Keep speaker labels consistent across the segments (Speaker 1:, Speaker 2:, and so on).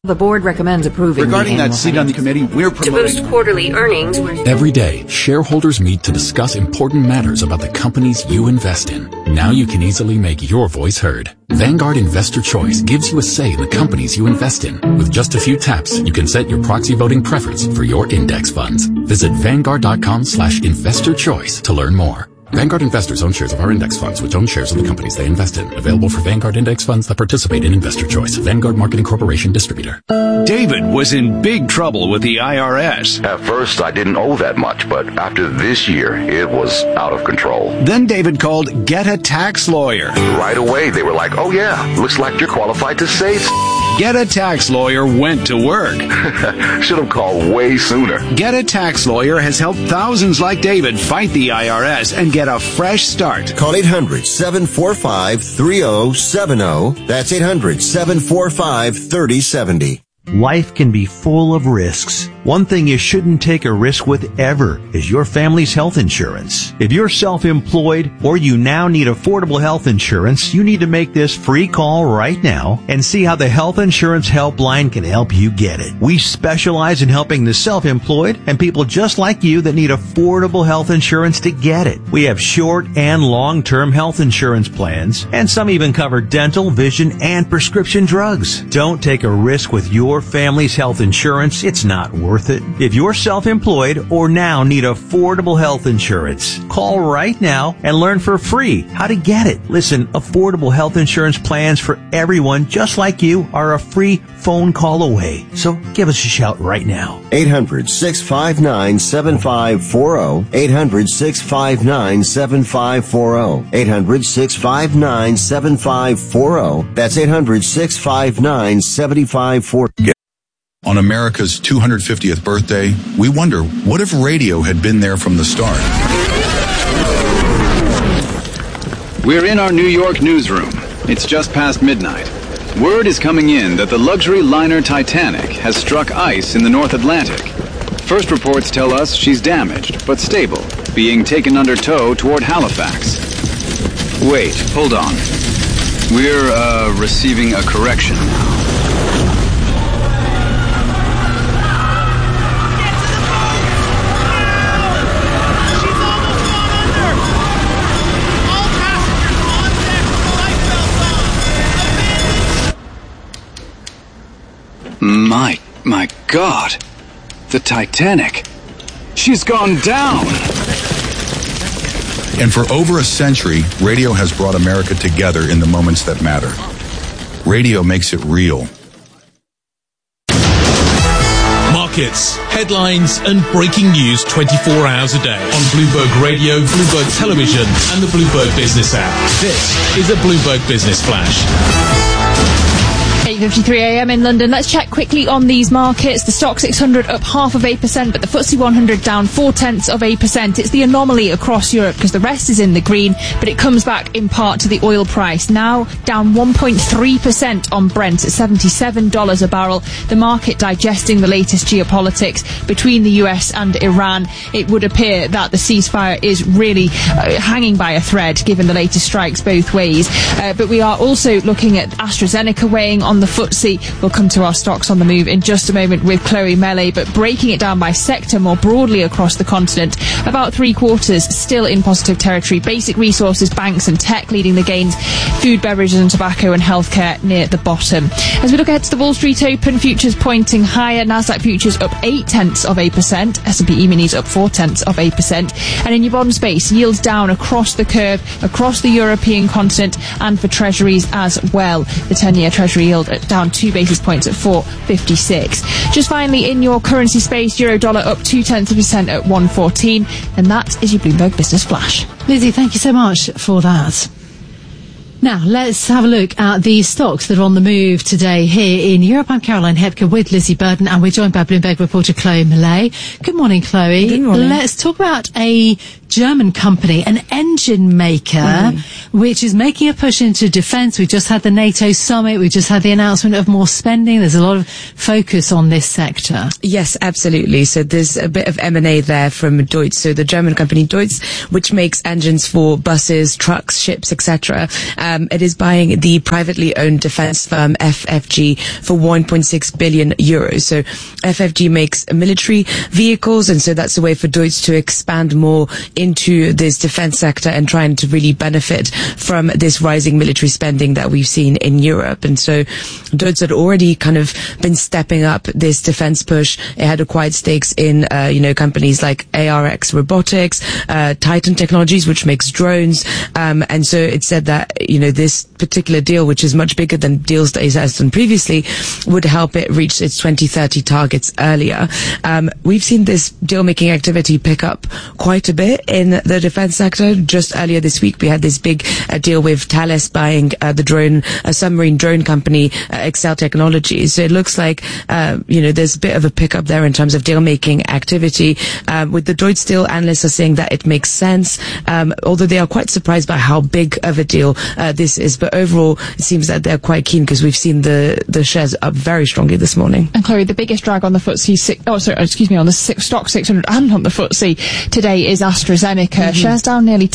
Speaker 1: The board recommends approving.
Speaker 2: Regarding that seat on the committee, we're promoting...
Speaker 1: To boost quarterly earnings...
Speaker 3: Every day, shareholders meet to discuss important matters about the companies you invest in. Now you can easily make your voice heard. Vanguard Investor Choice gives you a say in the companies you invest in. With just a few taps, you can set your proxy voting preference for your index funds. Visit Vanguard.com/investorchoice to learn more. Vanguard investors own shares of our index funds, which own shares of the companies they invest in. Available for Vanguard index funds that participate in Investor Choice. Vanguard Marketing Corporation distributor.
Speaker 4: David was in big trouble with the IRS.
Speaker 5: At first, I didn't owe that much, but after this year, it was out of control.
Speaker 4: Then David called Get a Tax Lawyer.
Speaker 5: Right away, they were like, oh yeah, looks like you're qualified to say
Speaker 4: Get a Tax Lawyer went to work.
Speaker 5: Should have called way sooner.
Speaker 4: Get a Tax Lawyer has helped thousands like David fight the IRS and get a fresh start.
Speaker 6: Call 800-745-3070. That's 800-745-3070.
Speaker 7: Life can be full of risks. One thing you shouldn't take a risk with ever is your family's health insurance. If you're self-employed or you now need affordable health insurance, you need to make this free call right now and see how the Health Insurance Helpline can help you get it. We specialize in helping the self-employed and people just like you that need affordable health insurance to get it. We have short and long-term health insurance plans, and some even cover dental, vision, and prescription drugs. Don't take a risk with your family's health insurance. It's not worth it. If you're self-employed or now need affordable health insurance, call right now and learn for free how to get it. Listen, affordable health insurance plans for everyone just like you are a free phone call away. So give us a shout right now.
Speaker 6: 800-659-7540. 800-659-7540. 800-659-7540. That's 800-659-7540.
Speaker 2: On America's 250th birthday, we wonder, what if radio had been there from the start?
Speaker 8: We're in our New York newsroom. It's just past midnight. Word is coming in that the luxury liner Titanic has struck ice in the North Atlantic. First reports tell us she's damaged, but stable, being taken under tow toward Halifax. Wait, hold on. We're, receiving a correction now. My God, the Titanic, she's gone down.
Speaker 2: And for over a century, radio has brought America together in the moments that matter. Radio makes it real.
Speaker 9: Markets, headlines, and breaking news 24 hours a day on Bloomberg Radio, Bloomberg Television, and the Bloomberg Business app. This is a Bloomberg Business Flash.
Speaker 10: 8:53 a.m. in London. Let's check quickly on these markets. The Stoxx 600 up 0.5%, but the FTSE 100 down 0.4%. It's the anomaly across Europe because the rest is in the green, but it comes back in part to the oil price. Now down 1.3% on Brent at $77 a barrel. The market digesting the latest geopolitics between the US and Iran. It would appear that the ceasefire is really hanging by a thread given the latest strikes both ways. But we are also looking at AstraZeneca weighing on the FTSE. We'll come to our stocks on the move in just a moment with Chloe Melee, but breaking it down by sector more broadly across the continent, about three quarters still in positive territory. Basic resources, banks and tech leading the gains. Food, beverages and tobacco and healthcare near the bottom. As we look ahead to the Wall Street Open, futures pointing higher. Nasdaq futures up 0.8%. S&P E-minis up 0.4%. And in your bond space, yields down across the curve, across the European continent and for treasuries as well. The 10-year treasury yield down 2 basis points at 4.56. Just finally, in your currency space, euro dollar up 0.2% at 1.14. And that is your Bloomberg Business Flash.
Speaker 11: Lizzie, thank you so much for that. Now, let's have a look at the stocks that are on the move today here in Europe. I'm Caroline Hepker with Lizzie Burden, and we're joined by Bloomberg reporter Chloe Melee. Good morning, Chloe.
Speaker 12: Good morning.
Speaker 11: Let's talk about a German company, an engine maker, which is making a push into defence. We just had the NATO summit. We just had the announcement of more spending. There's a lot of focus on this sector.
Speaker 12: Yes, absolutely. So there's a bit of M&A there from Deutz. So the German company Deutz, which makes engines for buses, trucks, ships, etc. It is buying the privately owned defence firm FFG for 1.6 billion euros. So FFG makes military vehicles, and so that's a way for Deutz to expand more into this defence sector and trying to really benefit from this rising military spending that we've seen in Europe. And so Deutz had already kind of been stepping up this defence push. It had acquired stakes in, companies like ARX Robotics, Titan Technologies, which makes drones. And so it said that, this particular deal, which is much bigger than deals that it has done previously, would help it reach its 2030 targets earlier. We've seen this deal-making activity pick up quite a bit in the defence sector. Just earlier this week, we had this big deal with Thales buying a submarine drone company, Excel Technologies. So it looks like, there's a bit of a pickup there in terms of deal-making activity. With the Deutz deal, analysts are saying that it makes sense, although they are quite surprised by how big of a deal this is. But overall, it seems that they're quite keen because we've seen the shares up very strongly this morning.
Speaker 10: And Chloe, the biggest drag on the FTSE, on the Stock 600 and on the FTSE today is AstraZeneca. Shares down nearly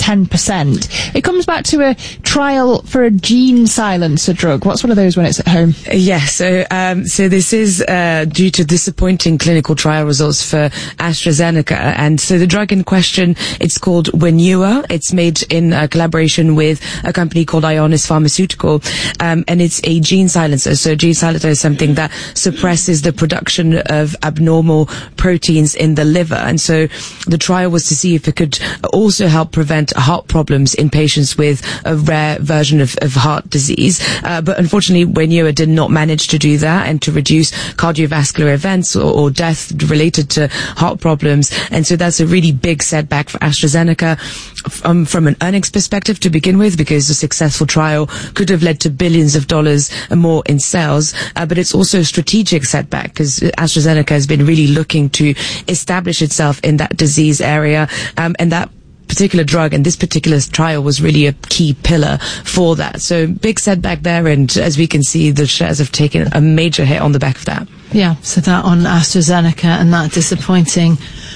Speaker 10: 10%. It comes back to a trial for a gene silencer drug. What's one of those when it's at home?
Speaker 12: Yes, so this is due to disappointing clinical trial results for AstraZeneca. And so the drug in question, it's called Wainua. It's made in collaboration with a company called Ionis Pharmaceutical, and it's a gene silencer. So gene silencer is something that suppresses the production of abnormal proteins in the liver. And so the trial was to see if it could also help prevent heart problems in patients with a rare version of heart disease. But unfortunately, Wainua did not manage to do that and to reduce cardiovascular events or death related to heart problems. And so that's a really big setback for AstraZeneca from an earnings perspective to begin with, because a successful trial could have led to billions of dollars more in sales. But it's also a strategic setback because AstraZeneca has been really looking to establish itself in that disease area, and that particular drug and this particular trial was really a key pillar for that. So big setback there, and as we can see, the shares have taken a major hit on the back of that.
Speaker 11: Yeah, so that on AstraZeneca and that disappointing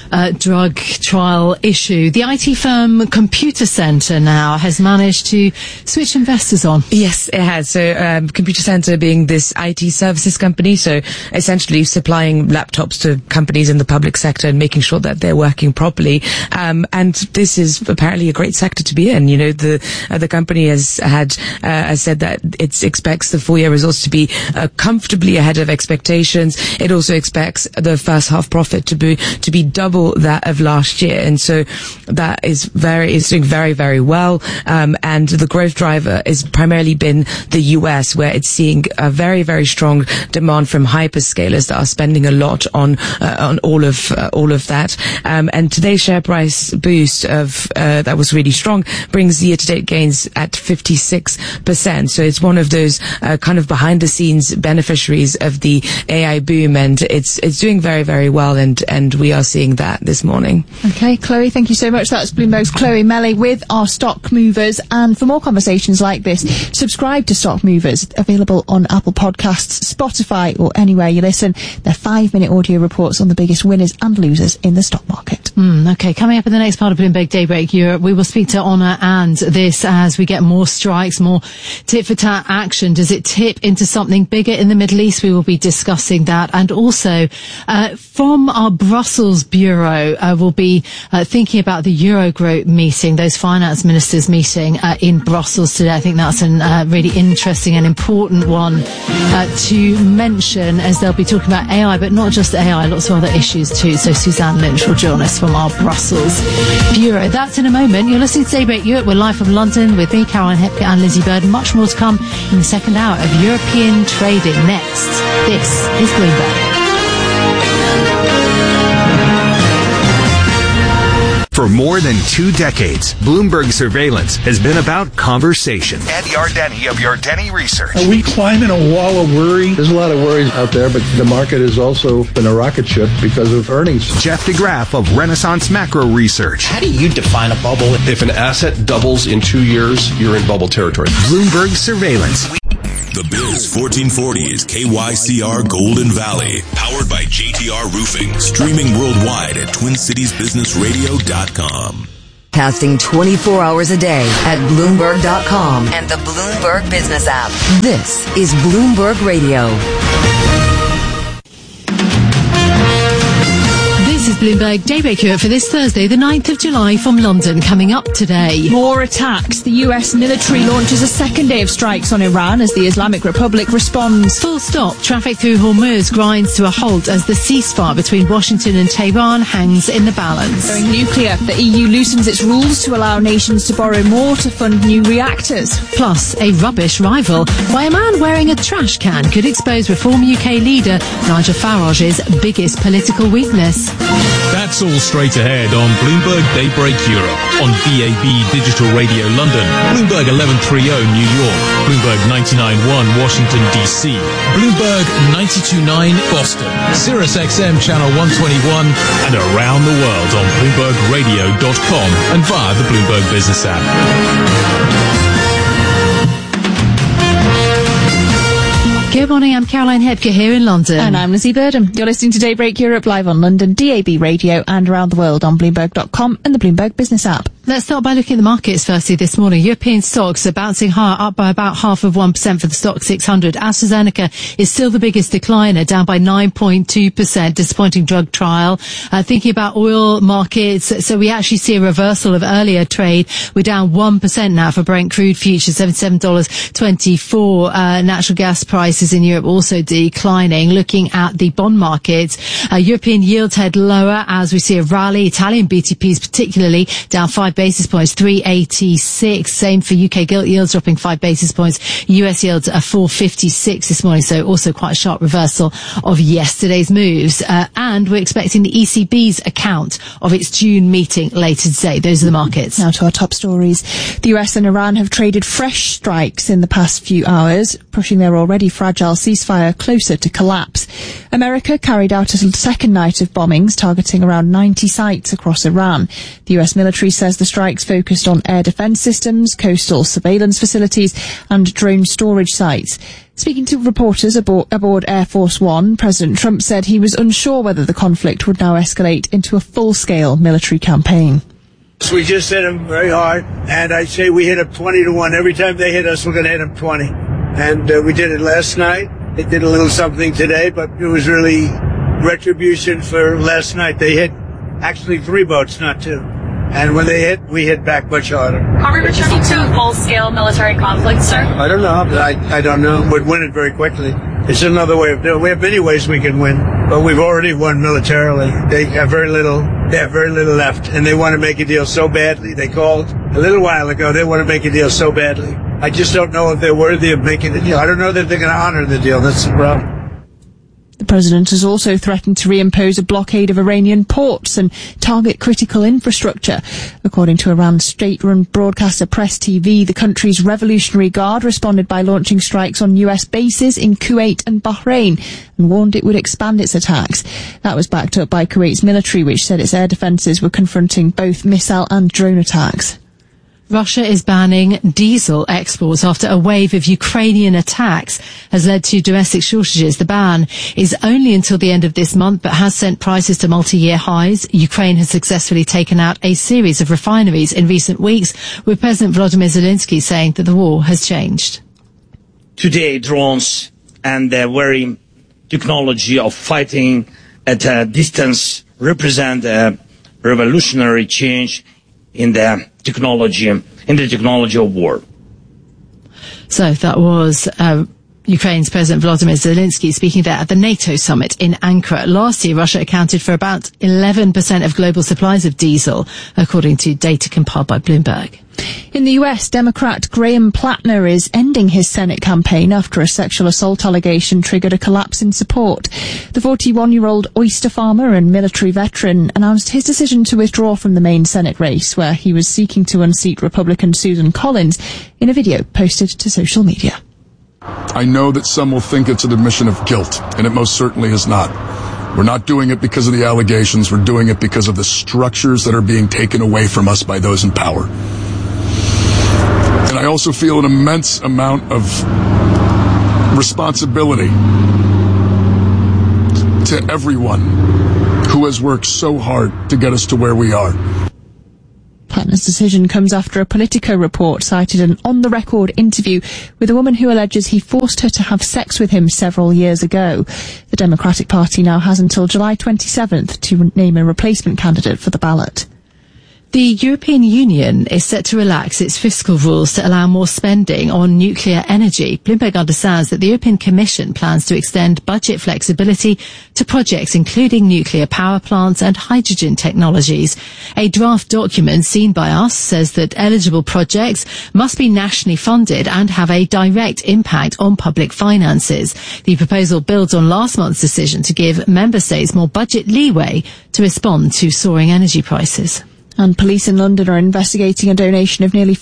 Speaker 11: drug trial issue. The IT firm Computacenter now has managed to switch investors on.
Speaker 12: Yes, it has. So Computacenter being this IT services company, so essentially supplying laptops to companies in the public sector and making sure that they're working properly. And this is apparently a great sector to be in. The company has said that it expects the full year results to be comfortably ahead of expectations. It also expects the first half profit to be double that of last year, and so that is doing very, very well. And the growth driver has primarily been the US, where it's seeing a very, very strong demand from hyperscalers that are spending a lot on all of that. And today's share price boost of that was really strong brings the year-to-date gains at 56%. So it's one of those kind of behind-the-scenes beneficiaries of the AI boom, and it's doing very, very well, and we are seeing that this morning.
Speaker 10: Okay, Chloe, thank you so much. That's Bloomberg's Chloe Melly with our Stock Movers. And for more conversations like this, subscribe to Stock Movers, available on Apple Podcasts, Spotify, or anywhere you listen. They're 5-minute audio reports on the biggest winners and losers in the stock market.
Speaker 11: Okay, coming up in the next part of Bloomberg Daybreak Europe, we will speak to Honor and this as we get more strikes, more tit-for-tat action. Does it tip into something bigger in the Middle East? We will be discussing that. And also, from our Brussels bureau, we'll be thinking about the Eurogroup meeting, those finance ministers meeting in Brussels today. I think that's a really interesting and important one to mention, as they'll be talking about AI, but not just AI, lots of other issues too. So Suzanne Lynch will join us from our Brussels bureau. That's in a moment. You're listening to Daybreak Europe. We're live from London with me, Caroline Hepker and Lizzie Bird. Much more to come in the second hour of European trading. Next, this is Bloomberg.
Speaker 4: For more than 2 decades, Bloomberg Surveillance has been about conversation.
Speaker 13: Ed Yardeni of Yardeni Research.
Speaker 14: Are we climbing a wall of worry? There's a lot of worries out there, but the market has also been a rocket ship because of earnings.
Speaker 4: Jeff DeGraff of Renaissance Macro Research.
Speaker 15: How do you define a bubble?
Speaker 16: If an asset doubles in 2 years, you're in bubble territory.
Speaker 4: Bloomberg Surveillance.
Speaker 17: The Biz 1440 is KYCR Golden Valley, powered by JTR Roofing, streaming worldwide at TwinCitiesBusinessRadio.com.
Speaker 18: Casting 24 hours a day at Bloomberg.com and the Bloomberg Business app. This is Bloomberg Radio.
Speaker 11: This is Bloomberg Daybreak Europe for this Thursday, the 9th of July from London. Coming up today.
Speaker 10: More attacks. The US military launches a second day of strikes on Iran as the Islamic Republic responds.
Speaker 11: Full stop. Traffic through Hormuz grinds to a halt as the ceasefire between Washington and Tehran hangs in the balance.
Speaker 10: Going nuclear. The EU loosens its rules to allow nations to borrow more to fund new reactors.
Speaker 11: Plus, a rubbish rival. Why a man wearing a trash can could expose Reform UK leader Nigel Farage's biggest political weakness.
Speaker 9: That's all straight ahead on Bloomberg Daybreak Europe, on DAB Digital Radio London, Bloomberg 1130 New York, Bloomberg 99.1 Washington DC, Bloomberg 92.9 Boston, Sirius XM Channel 121, and around the world on BloombergRadio.com and via the Bloomberg Business app.
Speaker 11: Good morning, I'm Caroline Hepker here in London.
Speaker 10: And I'm Lizzie Burdham. You're listening to Daybreak Europe live on London, DAB Radio and around the world on Bloomberg.com and the Bloomberg Business app.
Speaker 11: Let's start by looking at the markets firstly this morning. European stocks are bouncing higher, up by about 0.5% for the stock 600. AstraZeneca is still the biggest decliner, down by 9.2%. Disappointing drug trial. Thinking about oil markets, so we actually see a reversal of earlier trade. We're down 1% now for Brent crude futures, $77.24. Natural gas prices in Europe also declining. Looking at the bond markets, European yields head lower as we see a rally. Italian BTPs particularly down 5 basis points, 386. Same for UK gilt yields dropping 5 basis points. US yields are 456 this morning, so also quite a sharp reversal of yesterday's moves. And we're expecting the ECB's account of its June meeting later today. Those are the markets.
Speaker 10: Now to our top stories. The US and Iran have traded fresh strikes in the past few hours, pushing their already fragile ceasefire closer to collapse. America carried out a second night of bombings targeting around 90 sites across Iran. The US military says the strikes focused on air defense systems, coastal surveillance facilities and drone storage sites. Speaking to reporters aboard Air Force One, President Trump said he was unsure whether the conflict would now escalate into a full-scale military campaign.
Speaker 19: We just hit them very hard, and I'd say we hit them 20-1. Every time they hit us, we're going to hit them 20. And we did it last night. They did a little something today, but it was really retribution for last night. They hit actually 3 boats, not 2. And when they hit, we hit back much harder.
Speaker 20: Are we returning to a full-scale military conflict, sir?
Speaker 19: I don't know. I don't know. We'd win it very quickly. It's another way of doing it. We have many ways we can win, but we've already won militarily. They have very little left, and they want to make a deal so badly. They called a little while ago. They want to make a deal so badly. I just don't know if they're worthy of making a deal. I don't know that they're going to honor the deal. That's the problem.
Speaker 10: The president has also threatened to reimpose a blockade of Iranian ports and target critical infrastructure. According to Iran's state-run broadcaster Press TV, the country's Revolutionary Guard responded by launching strikes on US bases in Kuwait and Bahrain and warned it would expand its attacks. That was backed up by Kuwait's military, which said its air defences were confronting both missile and drone attacks.
Speaker 11: Russia is banning diesel exports after a wave of Ukrainian attacks has led to domestic shortages. The ban is only until the end of this month, but has sent prices to multi-year highs. Ukraine has successfully taken out a series of refineries in recent weeks, with President Volodymyr Zelensky saying that the war has changed.
Speaker 21: Today, drones and the very technology of fighting at a distance represent a revolutionary change in the technology of war.
Speaker 11: So that was Ukraine's President Volodymyr Zelensky speaking there at the NATO summit in Ankara. Last year, Russia accounted for about 11% of global supplies of diesel, according to data compiled by Bloomberg.
Speaker 10: In the US, Democrat Graham Plattner is ending his Senate campaign after a sexual assault allegation triggered a collapse in support. The 41-year-old oyster farmer and military veteran announced his decision to withdraw from the main Senate race, where he was seeking to unseat Republican Susan Collins, in a video posted to social media.
Speaker 15: I know that some will think it's an admission of guilt, and it most certainly is not. We're not doing it because of the allegations. We're doing it because of the structures that are being taken away from us by those in power. And I also feel an immense amount of responsibility to everyone who has worked so hard to get us to where we are.
Speaker 10: Plattner's decision comes after a Politico report cited an on-the-record interview with a woman who alleges he forced her to have sex with him several years ago. The Democratic Party now has until July 27th to name a replacement candidate for the ballot.
Speaker 11: The European Union is set to relax its fiscal rules to allow more spending on nuclear energy. Bloomberg understands that the European Commission plans to extend budget flexibility to projects including nuclear power plants and hydrogen technologies. A draft document seen by us says that eligible projects must be nationally funded and have a direct impact on public finances. The proposal builds on last month's decision to give member states more budget leeway to respond to soaring energy prices.
Speaker 10: And police in London are investigating a donation of nearly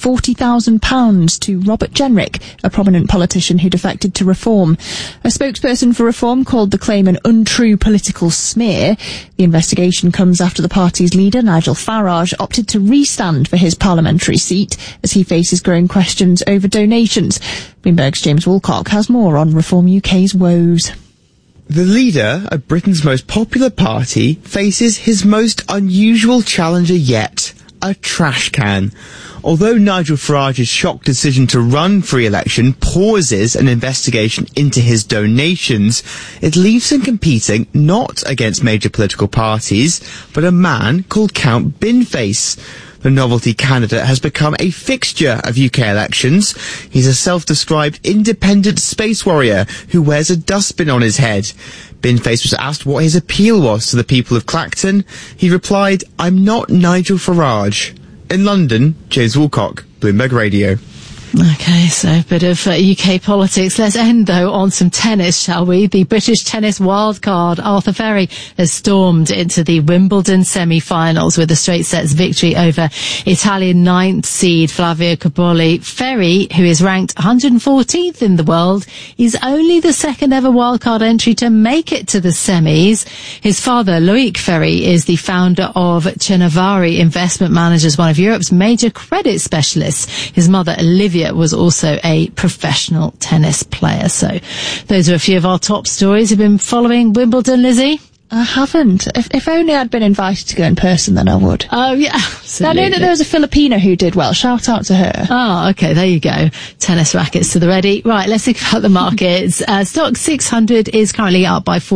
Speaker 10: £40,000 to Robert Jenrick, a prominent politician who defected to Reform. A spokesperson for Reform called the claim an untrue political smear. The investigation comes after the party's leader, Nigel Farage, opted to re-stand for his parliamentary seat as he faces growing questions over donations. Bloomberg's James Woolcock has more on Reform UK's woes.
Speaker 22: The leader of Britain's most popular party faces his most unusual challenger yet, a trash can. Although Nigel Farage's shock decision to run for re-election pauses an investigation into his donations, it leaves him competing not against major political parties, but a man called Count Binface. The novelty candidate has become a fixture of UK elections. He's a self-described independent space warrior who wears a dustbin on his head. Binface was asked what his appeal was to the people of Clacton. He replied, "I'm not Nigel Farage." In London, James Woolcock, Bloomberg Radio.
Speaker 11: Okay, so a bit of UK politics. Let's end, though, on some tennis, shall we? The British tennis wildcard, Arthur Ferry, has stormed into the Wimbledon semi-finals with a straight sets victory over Italian ninth seed Flavio Cobolli. Ferry, who is ranked 114th in the world, is only the second ever wildcard entry to make it to the semis. His father, Loic Ferry, is the founder of Chenavari Investment Managers, one of Europe's major credit specialists. His mother, Olivia, was also a professional tennis player. So those are a few of our top stories. Have you been following Wimbledon, Lizzie?
Speaker 10: I haven't. If only I'd been invited to go in person, then I would.
Speaker 11: Oh, yeah, absolutely.
Speaker 10: I know that there was a Filipina who did well. Shout out to her.
Speaker 11: Oh, okay, there you go. Tennis rackets to the ready. Right, let's think about the markets. Stock 600 is currently up by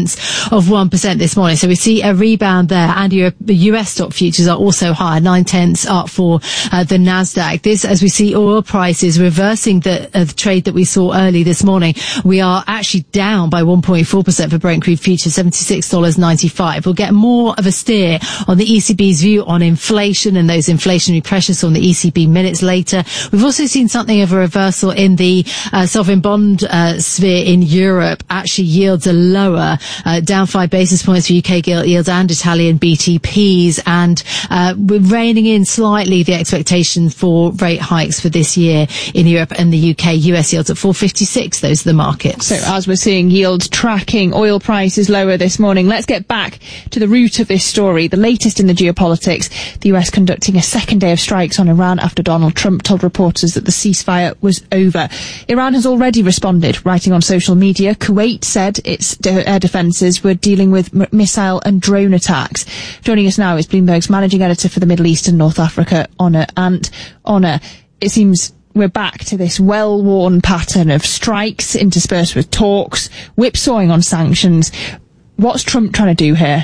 Speaker 11: 0.4% this morning. So we see a rebound there. And the US stock futures are also higher, 0.9 up for the NASDAQ. This, as we see oil prices reversing the trade that we saw early this morning. We are actually down by 1.4% for Brent crude futures, $76.95. We'll get more of a steer on the ECB's view on inflation and those inflationary pressures on the ECB minutes later. We've also seen something of a reversal in the sovereign bond sphere in Europe. Actually, yields are lower, down 5 basis points for UK gilt yields and Italian BTPs, and we're reining in slightly the expectation for rate hikes for this year in Europe and the UK. US yields at 4.56. Those are the markets.
Speaker 10: So as we're seeing yields tracking oil prices lower this morning, let's get back to the root of this story. The latest in the geopolitics, the US conducting a second day of strikes on Iran after Donald Trump told reporters that the ceasefire was over. Iran has already responded, writing on social media. Kuwait said its air defences were dealing with missile and drone attacks. Joining us now is Bloomberg's managing editor for the Middle East and North Africa, Honor Ant. Honor, it seems we're back to this well-worn pattern of strikes interspersed with talks, whipsawing on sanctions. What's Trump trying to do here?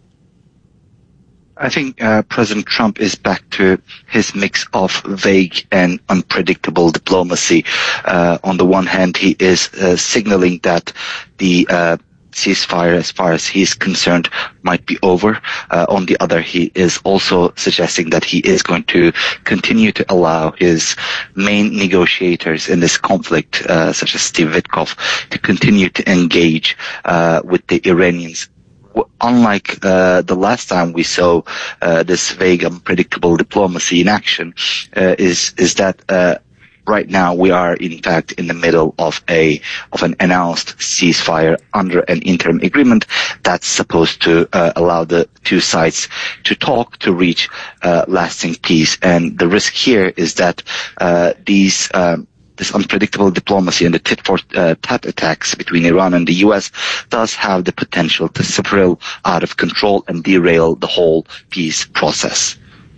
Speaker 23: I think President Trump is back to his mix of vague and unpredictable diplomacy. On the one hand, he is signaling that the ceasefire, as far as he's concerned, might be over. On the other, he is also suggesting that he is going to continue to allow his main negotiators in this conflict, such as Steve Witkoff, to continue to engage with the Iranians. Unlike the last time we saw this vague, unpredictable diplomacy in action, is that right now we are in fact in the middle of an announced ceasefire under an interim agreement that's supposed to allow the two sides to talk to reach lasting peace. And the risk here is that this unpredictable diplomacy and the tit-for-tat attacks between Iran and the U.S. does have the potential to spiral out of control and derail the whole peace process.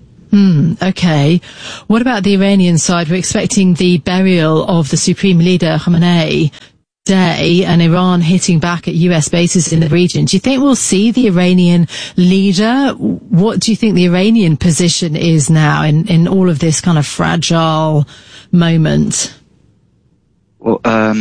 Speaker 11: Okay. What about the Iranian side? We're expecting the burial of the Supreme Leader Khamenei today and Iran hitting back at US bases in the region. Do you think we'll see the Iranian leader? What do you think the Iranian position is now in all of this kind of fragile moment?
Speaker 23: Well,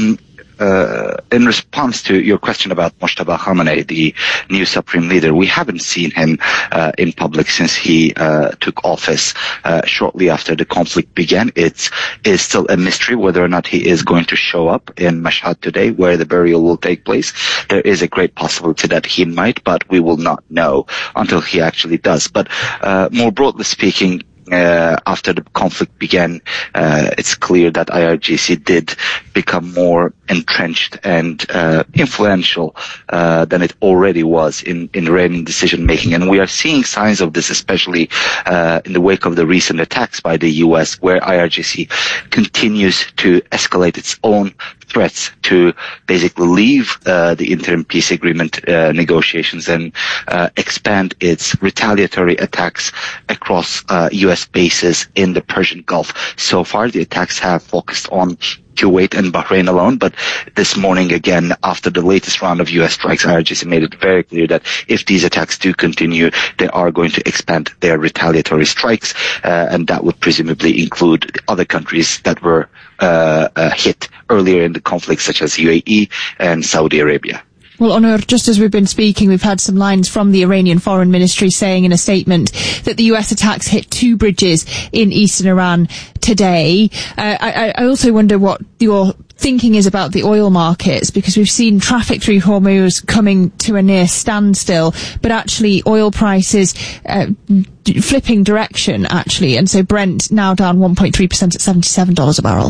Speaker 23: in response to your question about Mojtaba Khamenei, the new supreme leader, we haven't seen him in public since he took office shortly after the conflict began. It is still a mystery whether or not he is going to show up in Mashhad today, where the burial will take place. There is a great possibility that he might, but we will not know until he actually does. But more broadly speaking, after the conflict began, it's clear that IRGC did become more entrenched and influential than it already was in Iranian decision making. And we are seeing signs of this, especially in the wake of the recent attacks by the US, where IRGC continues to escalate its own threats to basically leave the interim peace agreement negotiations and expand its retaliatory attacks across US bases in the Persian Gulf. So far, the attacks have focused on Kuwait and Bahrain alone, but this morning again, after the latest round of US strikes, IRGC made it very clear that if these attacks do continue, they are going to expand their retaliatory strikes, and that would presumably include other countries that were hit earlier in the conflict, such as UAE and Saudi Arabia.
Speaker 10: Well, Onur, just as we've been speaking, we've had some lines from the Iranian Foreign Ministry saying in a statement that the US attacks hit 2 bridges in eastern Iran today. I also wonder what your thinking is about the oil markets, because we've seen traffic through Hormuz coming to a near standstill, but actually oil prices flipping direction, actually. And so Brent now down 1.3% at $77 a barrel.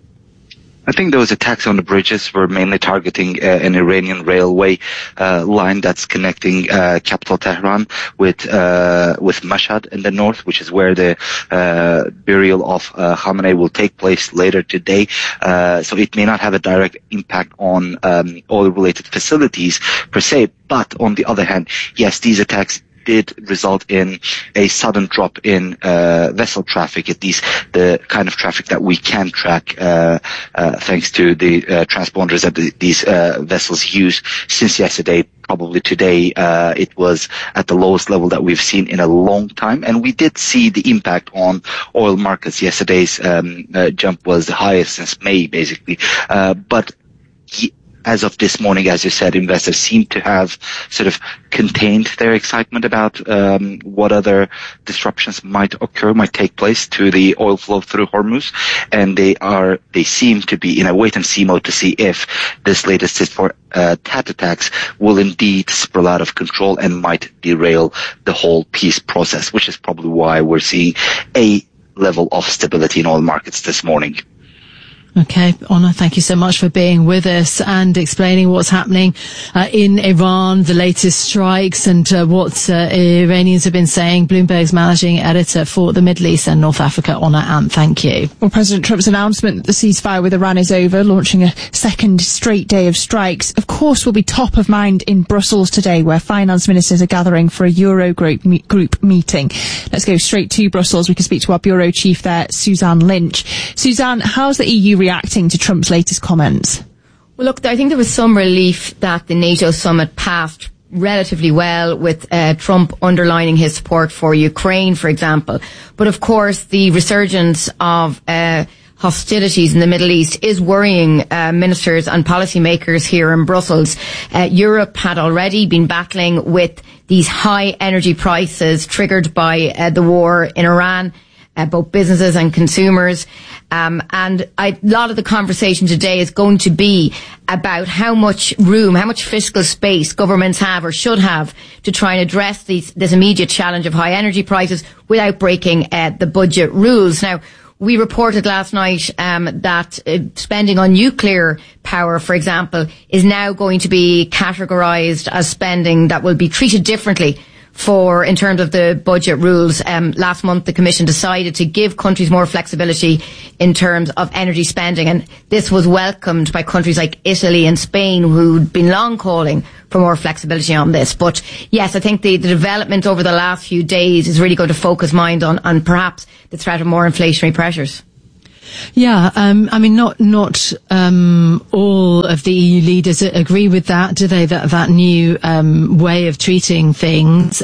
Speaker 23: I think those attacks on the bridges were mainly targeting an Iranian railway line that's connecting capital Tehran with Mashhad in the north, which is where the burial of Khamenei will take place later today. So it may not have a direct impact on oil-related facilities per se, but on the other hand, yes, these attacks did result in a sudden drop in vessel traffic, at least the kind of traffic that we can track thanks to the transponders that these vessels use since yesterday. Probably today, it was at the lowest level that we've seen in a long time. And we did see the impact on oil markets. Yesterday's jump was the highest since May, basically. But as of this morning, as you said, investors seem to have sort of contained their excitement about what other disruptions might take place to the oil flow through Hormuz, and they seem to be in a wait-and-see mode to see if this latest tit-for-tat attacks will indeed spiral out of control and might derail the whole peace process, which is probably why we're seeing a level of stability in oil markets this morning.
Speaker 11: Okay, Onur, thank you so much for being with us and explaining what's happening in Iran, the latest strikes, and what Iranians have been saying. Bloomberg's managing editor for the Middle East and North Africa, Onur Ant. Thank you.
Speaker 10: Well, President Trump's announcement that the ceasefire with Iran is over, launching a second straight day of strikes, of course, will be top of mind in Brussels today, where finance ministers are gathering for a Eurogroup meeting. Let's go straight to Brussels. We can speak to our bureau chief there, Suzanne Lynch. Suzanne, how's the EU reacting to Trump's latest comments?
Speaker 1: Well, look, I think there was some relief that the NATO summit passed relatively well, with Trump underlining his support for Ukraine, for example. But of course, the resurgence of hostilities in the Middle East is worrying ministers and policymakers here in Brussels. Europe had already been battling with these high energy prices triggered by the war in Iran, both businesses and consumers. And a lot of the conversation today is going to be about how much room, how much fiscal space governments have or should have to try and address this immediate challenge of high energy prices without breaking the budget rules. Now, we reported last night that spending on nuclear power, for example, is now going to be categorised as spending that will be treated differently in terms of the budget rules. Last month, the Commission decided to give countries more flexibility in terms of energy spending, and this was welcomed by countries like Italy and Spain, who'd been long calling for more flexibility on this. But yes, I think the development over the last few days is really going to focus mind on perhaps the threat of more inflationary pressures.
Speaker 11: Yeah, I mean, not all of the EU leaders agree with that, do they? That new way of treating things.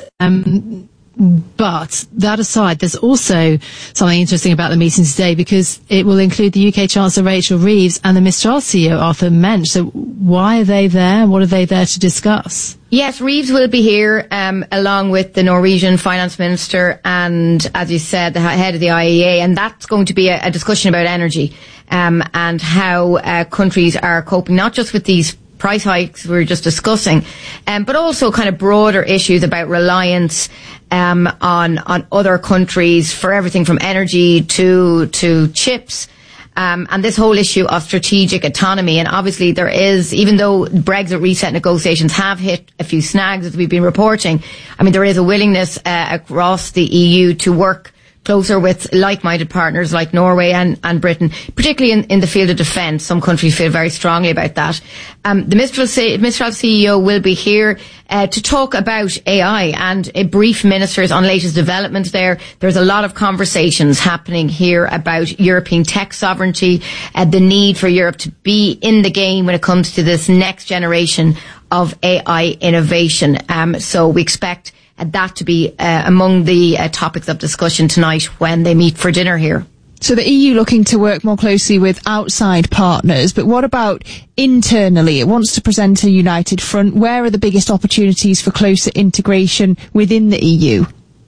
Speaker 11: But that aside, there's also something interesting about the meeting today, because it will include the UK Chancellor Rachel Reeves and the Mistral CEO Arthur Mensch. So why are they there? What are they there to discuss?
Speaker 1: Yes, Reeves will be here, along with the Norwegian Finance Minister and, as you said, the head of the IEA, and that's going to be a discussion about energy, and how countries are coping, not just with these price hikes we were just discussing, but also kind of broader issues about reliance on other countries for everything from energy to chips. And this whole issue of strategic autonomy. And obviously there is, even though Brexit reset negotiations have hit a few snags, as we've been reporting, I mean, there is a willingness across the EU to work closer with like-minded partners like Norway and Britain, particularly in the field of defence. Some countries feel very strongly about that. The Mistral CEO will be here to talk about AI and brief ministers on latest developments there. There's a lot of conversations happening here about European tech sovereignty, the need for Europe to be in the game when it comes to this next generation of AI innovation. So we expect that to be among the topics of discussion tonight when they meet for dinner here.
Speaker 10: So the EU looking to work more closely with outside partners, but what about internally? It wants to present a united front. Where are the biggest opportunities for closer integration within the EU?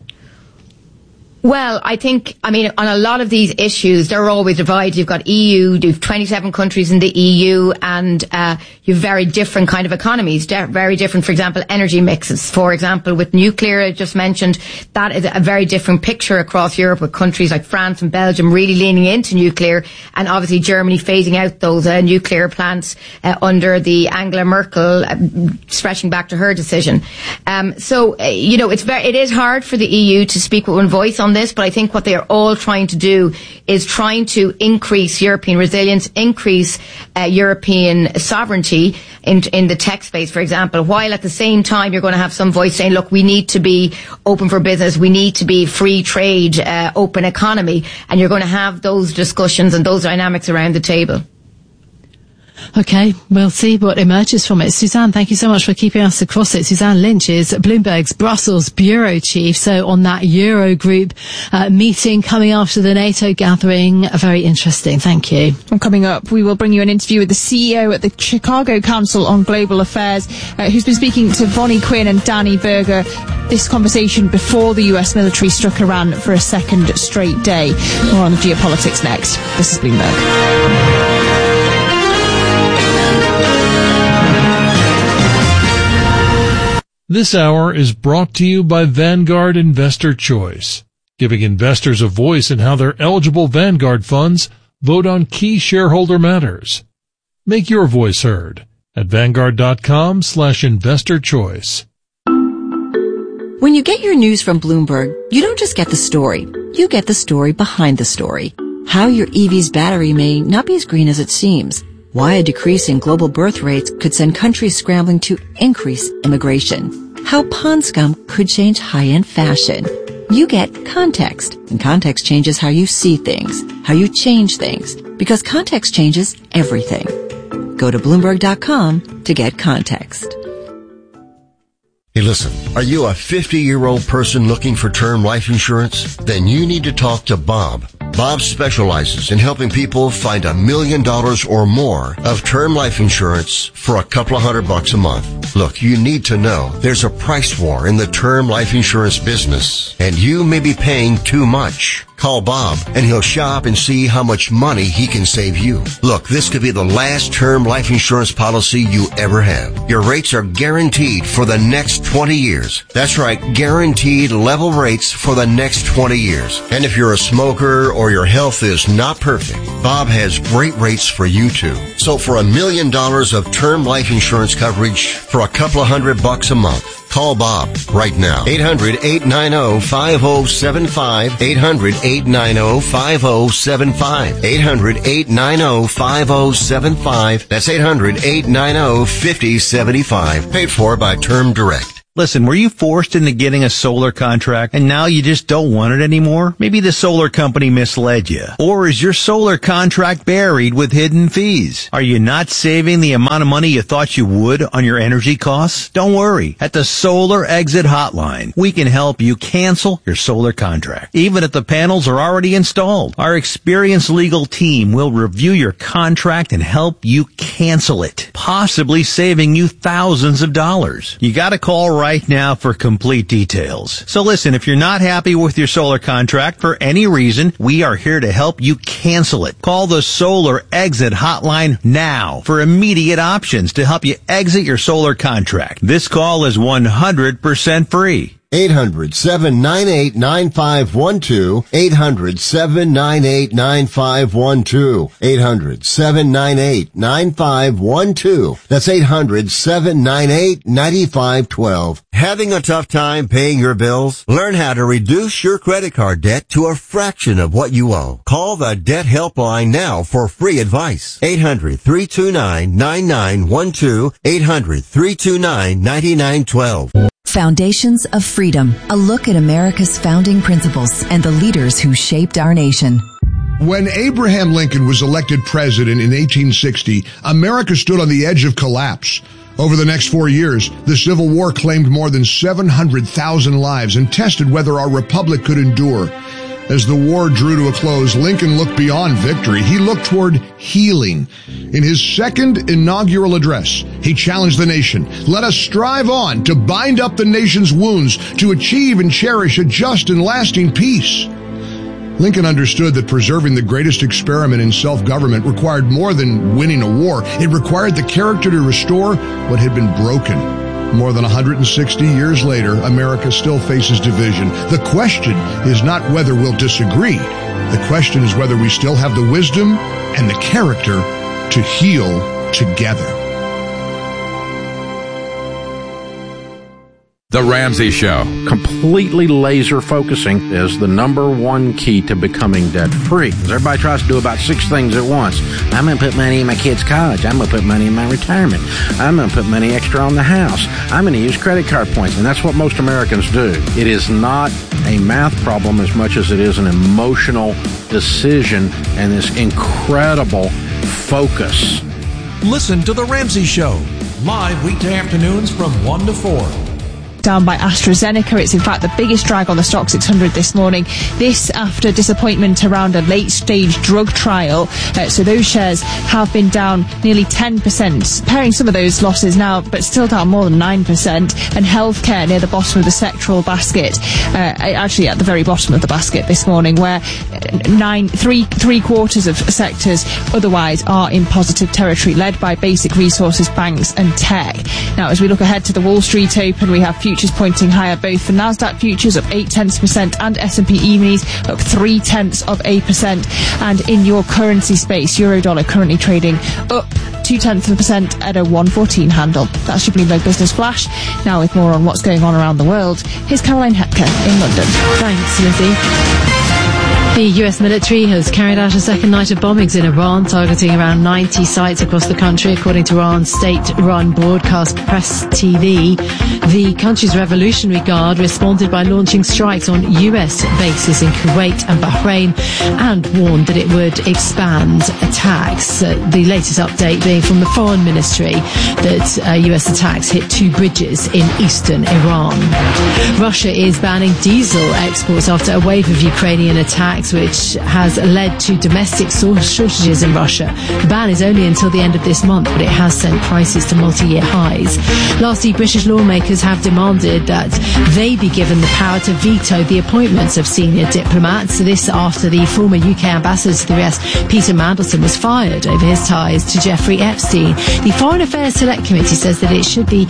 Speaker 1: Well, I think, on a lot of these issues, they're always divided. You've got EU, you've 27 countries in the EU, and you've very different kind of economies, very different, for example, energy mixes. For example, with nuclear, I just mentioned, that is a very different picture across Europe, with countries like France and Belgium really leaning into nuclear, and obviously Germany phasing out those nuclear plants under the Angela Merkel, stretching back to her decision. It is hard for the EU to speak with one voice on this, but I think what they are all trying to do is trying to increase European resilience, increase European sovereignty in the tech space, for example, while at the same time you're going to have some voice saying, look, we need to be open for business, we need to be free trade, open economy, and you're going to have those discussions and those dynamics around the table.
Speaker 11: Okay, we'll see what emerges from it. Suzanne, thank you so much for keeping us across it. Suzanne Lynch is Bloomberg's Brussels bureau chief. So on that Eurogroup meeting coming after the NATO gathering, very interesting. Thank you.
Speaker 10: And coming up, we will bring you an interview with the CEO at the Chicago Council on Global Affairs, who's been speaking to Vonnie Quinn and Danny Berger. This conversation before the US military struck Iran for a second straight day. More on the geopolitics next. This is Bloomberg.
Speaker 3: This hour is brought to you by Vanguard Investor Choice, giving investors a voice in how their eligible Vanguard funds vote on key shareholder matters. Make your voice heard at Vanguard.com/investor choice.
Speaker 5: When you get your news from Bloomberg, you don't just get the story. You get the story behind the story. How your EV's battery may not be as green as it seems. Why a decrease in global birth rates could send countries scrambling to increase immigration. How pond scum could change high-end fashion. You get context, and context changes how you see things, how you change things, because context changes everything. Go to Bloomberg.com to get context.
Speaker 7: Hey, listen, are you a 50-year-old person looking for term life insurance? Then you need to talk to Bob. Bob specializes in helping people find $1 million or more of term life insurance for a couple of $100 a month. Look, you need to know there's a price war in the term life insurance business, and you may be paying too much. Call Bob, and he'll shop and see how much money he can save you. Look, this could be the last term life insurance policy you ever have. Your rates are guaranteed for the next 20 years. That's right, guaranteed level rates for the next 20 years. And if you're a smoker or your health is not perfect, Bob has great rates for you too. So for $1 million of term life insurance coverage for a couple of $100 a month, call Bob right now. 800-890-5075. 800-890-5075. 800-890-5075. That's 800-890-5075. Paid for by Term Direct.
Speaker 2: Listen, were you forced into getting a solar contract and now you just don't want it anymore? Maybe the solar company misled you. Or is your solar contract buried with hidden fees? Are you not saving the amount of money you thought you would on your energy costs? Don't worry. At the Solar Exit Hotline, we can help you cancel your solar contract, even if the panels are already installed. Our experienced legal team will review your contract and help you cancel it, possibly saving you thousands of dollars. You gotta call right now for complete details. So listen, if you're not happy with your solar contract for any reason, we are here to help you cancel it. Call the Solar Exit Hotline now for immediate options to help you exit your solar contract. This call is 100% free.
Speaker 7: 800-798-9512. 800-798-9512. 800-798-9512. That's 800-798-9512. Having a tough time paying your bills? Learn how to reduce your credit card debt to a fraction of what you owe. Call the Debt Helpline now for free advice. 800-329-9912. 800-329-9912.
Speaker 18: Foundations of Freedom, a look at America's founding principles and the leaders who shaped our nation.
Speaker 6: When Abraham Lincoln was elected president in 1860, America stood on the edge of collapse. Over the next 4 years, the Civil War claimed more than 700,000 lives and tested whether our republic could endure. As the war drew to a close, Lincoln looked beyond victory. He looked toward healing. In his second inaugural address, he challenged the nation. Let us strive on to bind up the nation's wounds, to achieve and cherish a just and lasting peace. Lincoln understood that preserving the greatest experiment in self-government required more than winning a war. It required the character to restore what had been broken. More than 160 years later, America still faces division. The question is not whether we'll disagree. The question is whether we still have the wisdom and the character to heal together.
Speaker 8: The Ramsey Show. Completely laser focusing is the number one key to becoming debt-free. Everybody tries to do about 6 things at once. I'm going to put money in my kids' college. I'm going to put money in my retirement. I'm going to put money extra on the house. I'm going to use credit card points. And that's what most Americans do. It is not a math problem as much as it is an emotional decision and this incredible focus.
Speaker 24: Listen to The Ramsey Show, live weekday afternoons from 1 to 4.
Speaker 10: Down by AstraZeneca. It's in fact the biggest drag on the Stock 600 this morning. This after disappointment around a late-stage drug trial. So those shares have been down nearly 10%, pairing some of those losses now, but still down more than 9%. And healthcare near the bottom of the sectoral basket, actually at the very bottom of the basket this morning, where three quarters of sectors otherwise are in positive territory, led by basic resources, banks and tech. Now, as we look ahead to the Wall Street Open, we have futures pointing higher, both for Nasdaq futures up 0.8% and S&P E-minis up 0.3%. And in your currency space, euro-dollar currently trading up 0.2% at a 114 handle. That's your Bloomberg Business Flash. Now with more on what's going on around the world, here's Caroline Hepker in London.
Speaker 11: Thanks, Lizzie. The US military has carried out a second night of bombings in Iran, targeting around 90 sites across the country, according to Iran's state-run broadcast Press TV. The country's Revolutionary Guard responded by launching strikes on US bases in Kuwait and Bahrain and warned that it would expand attacks. The latest update being from the Foreign Ministry that US attacks hit 2 bridges in eastern Iran. Russia is banning diesel exports after a wave of Ukrainian attacks strikes, which has led to domestic shortages in Russia. The ban is only until the end of this month, but it has sent prices to multi-year highs. Lastly, British lawmakers have demanded that they be given the power to veto the appointments of senior diplomats. This after the former UK ambassador to the US, Peter Mandelson, was fired over his ties to Jeffrey Epstein. The Foreign Affairs Select Committee says that it should be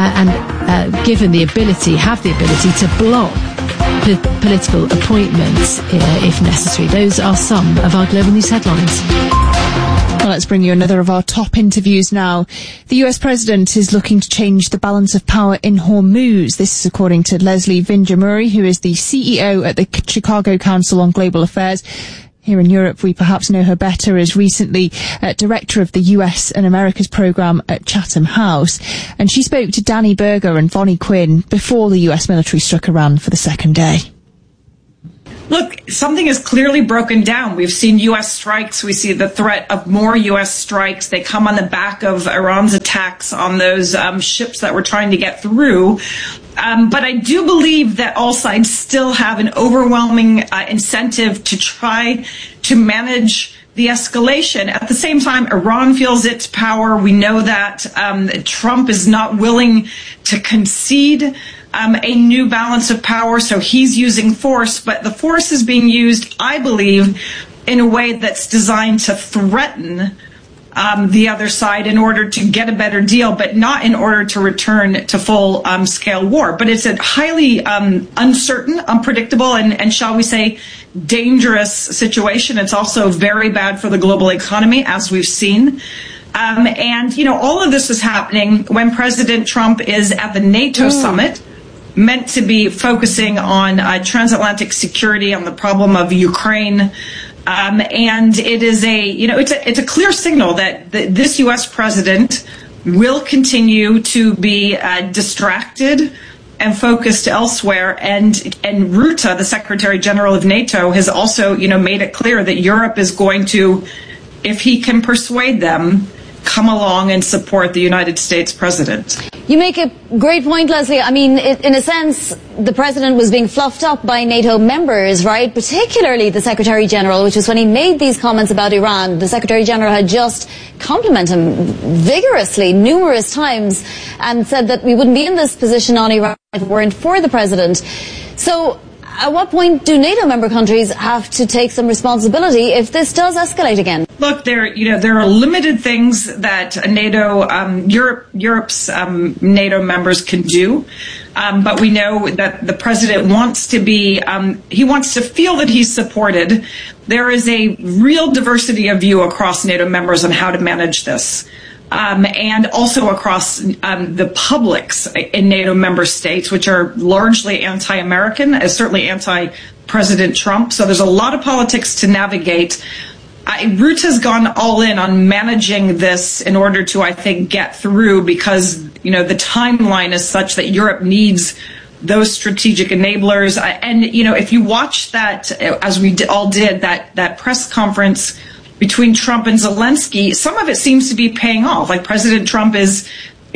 Speaker 11: given the ability to block political appointments if necessary. Those are some of our global news headlines.
Speaker 10: Well, let's bring you another of our top interviews now. The US President is looking to change the balance of power in Hormuz. This is according to Leslie Vinger-Murray, who is the CEO at the Chicago Council on Global Affairs. Here in Europe, we perhaps know her better as recently director of the US and Americas program at Chatham House. And she spoke to Danny Berger and Vonnie Quinn before the US military struck Iran for the second day.
Speaker 12: Look, something is clearly broken down. We've seen U.S. strikes. We see the threat of more U.S. strikes. They come on the back of Iran's attacks on those ships that were trying to get through. But I do believe that all sides still have an overwhelming incentive to try to manage the escalation. At the same time, Iran feels its power. We know that Trump is not willing to concede a new balance of power, so he's using force, but the force is being used, I believe, in a way that's designed to threaten the other side in order to get a better deal, but not in order to return to full-scale war. But it's a highly uncertain, unpredictable, and shall we say, dangerous situation. It's also very bad for the global economy, as we've seen. And, you know, all of this is happening when President Trump is at the NATO summit, meant to be focusing on transatlantic security, on the problem of Ukraine. And it is it's a clear signal that this U.S. president will continue to be distracted and focused elsewhere. And Rutte, the Secretary General of NATO, has also, made it clear that Europe is going to, if he can persuade them, come along and support the United States president.
Speaker 13: You make a great point, Leslie. I mean, in a sense, the president was being fluffed up by NATO members, right? Particularly the Secretary General, which was when he made these comments about Iran. The Secretary General had just complimented him vigorously numerous times and said that we wouldn't be in this position on Iran if it weren't for the president. So at what point do NATO member countries have to take some responsibility if this does escalate again?
Speaker 12: Look, there are limited things that Europe's NATO members can do, but we know that the president wants to be, he wants to feel that he's supported. There is a real diversity of view across NATO members on how to manage this. And also across the publics in NATO member states, which are largely anti-American, certainly anti-President Trump. So there's a lot of politics to navigate. Rutte has gone all in on managing this in order to, I think, get through because, the timeline is such that Europe needs those strategic enablers. And, if you watch that, as we all did, that press conference between Trump and Zelensky, some of it seems to be paying off. Like President Trump is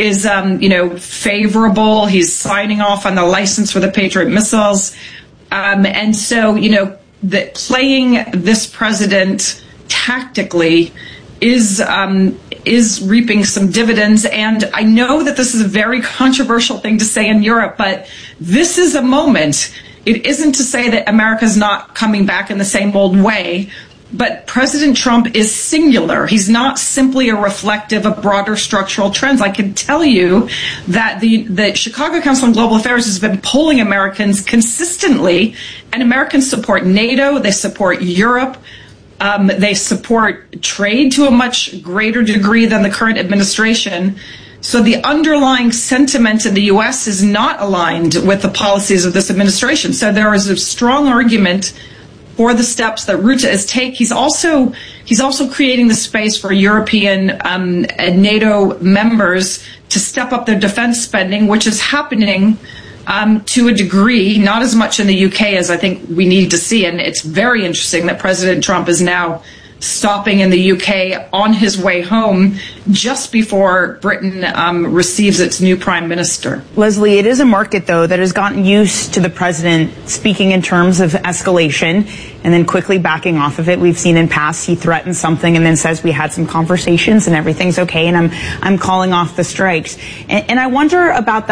Speaker 12: favorable. He's signing off on the license for the Patriot missiles. And so, that playing this president tactically is reaping some dividends. And I know that this is a very controversial thing to say in Europe, but this is a moment. It isn't to say that America's not coming back in the same old way, but President Trump is singular. He's not simply a reflective of broader structural trends. I can tell you that the Chicago Council on Global Affairs has been polling Americans consistently, and Americans support NATO, they support Europe, they support trade to a much greater degree than the current administration. So the underlying sentiment in the U.S. is not aligned with the policies of this administration. So there is a strong argument for the steps that Rutte is taking. He's also creating the space for European and NATO members to step up their defense spending, which is happening to a degree, not as much in the UK as I think we need to see. And it's very interesting that President Trump is now stopping in the UK on his way home just before Britain receives its new prime minister.
Speaker 4: Leslie, it is a market, though, that has gotten used to the president speaking in terms of escalation and then quickly backing off of it. We've seen in past he threatens something and then says we had some conversations and everything's okay and I'm calling off the strikes. And I wonder about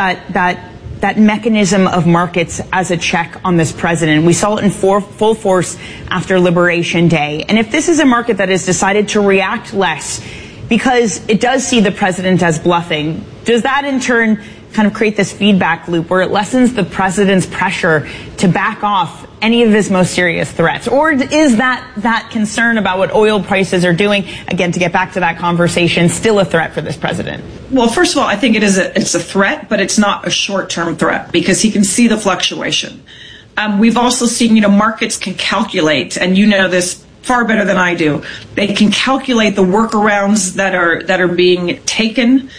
Speaker 4: that mechanism of markets as a check on this president. We saw it in full force after Liberation Day. And if this is a market that has decided to react less because it does see the president as bluffing, does that in turn kind of create this feedback loop where it lessens the president's pressure to back off any of his most serious threats? Or is that concern about what oil prices are doing, again, to get back to that conversation, still a threat for this president?
Speaker 12: Well, first of all, I think it's a threat, but it's not a short-term threat because he can see the fluctuation. We've also seen, markets can calculate, and you know this far better than I do. They can calculate the workarounds that are being taken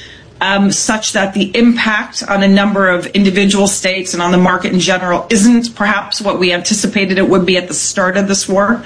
Speaker 12: such that the impact on a number of individual states and on the market in general isn't perhaps what we anticipated it would be at the start of this war.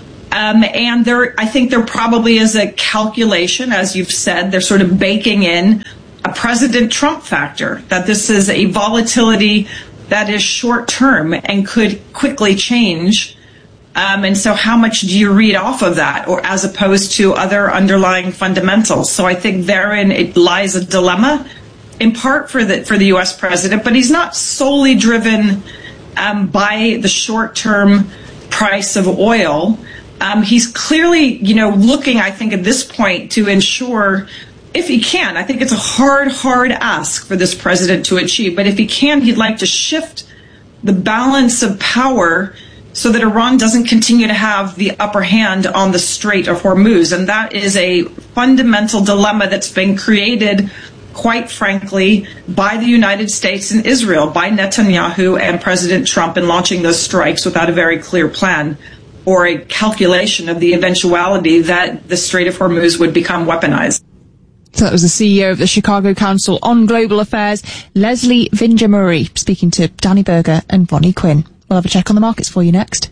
Speaker 12: And I think there probably is a calculation, as you've said, they're sort of baking in a President Trump factor, that this is a volatility that is short term and could quickly change. And so how much do you read off of that, or as opposed to other underlying fundamentals? So I think therein it lies a dilemma, in part for the U.S. president, but he's not solely driven by the short-term price of oil. He's clearly, looking, I think, at this point to ensure, if he can, I think it's a hard ask for this president to achieve, but if he can, he'd like to shift the balance of power so that Iran doesn't continue to have the upper hand on the Strait of Hormuz. And that is a fundamental dilemma that's been created, quite frankly, by the United States and Israel, by Netanyahu and President Trump in launching those strikes without a very clear plan or a calculation of the eventuality that the Strait of Hormuz would become weaponized.
Speaker 10: So that was the CEO of the Chicago Council on Global Affairs, Leslie Vinger-Murray, speaking to Danny Berger and Ronnie Quinn. We'll have a check on the markets for you next.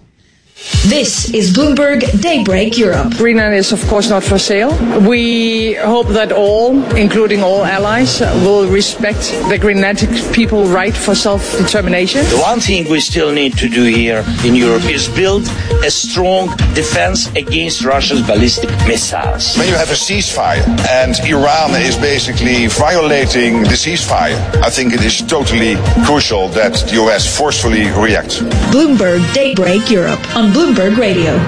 Speaker 14: This is Bloomberg Daybreak Europe.
Speaker 16: Greenland is, of course, not for sale. We hope that all, including all allies, will respect the Greenlandic people's right for self-determination.
Speaker 21: The one thing we still need to do here in Europe is build a strong defense against Russia's ballistic missiles.
Speaker 17: When you have a ceasefire and Iran is basically violating the ceasefire, I think it is totally crucial that the US forcefully reacts.
Speaker 14: Bloomberg Daybreak Europe on Bloomberg Radio.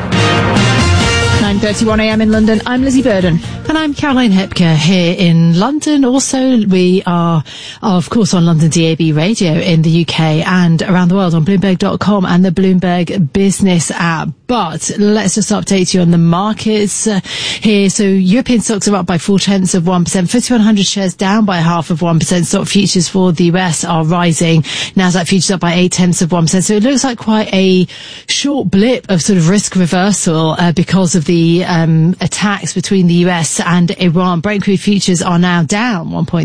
Speaker 10: 9:31 a.m. in London. I'm Lizzie Burden.
Speaker 11: And I'm Caroline Hepker here in London. Also, we are, of course, on London DAB radio in the UK and around the world on Bloomberg.com and the Bloomberg Business app. But let's just update you on the markets here. So European stocks are up by 0.4%. FTSE 100 shares down by 0.5%. Stock futures for the US are rising. Nasdaq futures up by 0.8%. So it looks like quite a short blip of sort of risk reversal because of the attacks between the US and Iran. Brent crude futures are now down 1.3%,